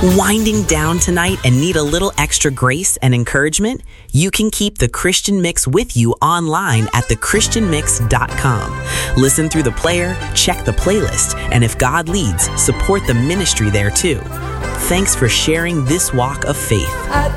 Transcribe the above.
Winding down tonight and need a little extra grace and encouragement? You can keep The Christian Mix with you online at thechristianmix.com. Listen through the player, check the playlist, and if God leads, support the ministry there too. Thanks for sharing this walk of faith.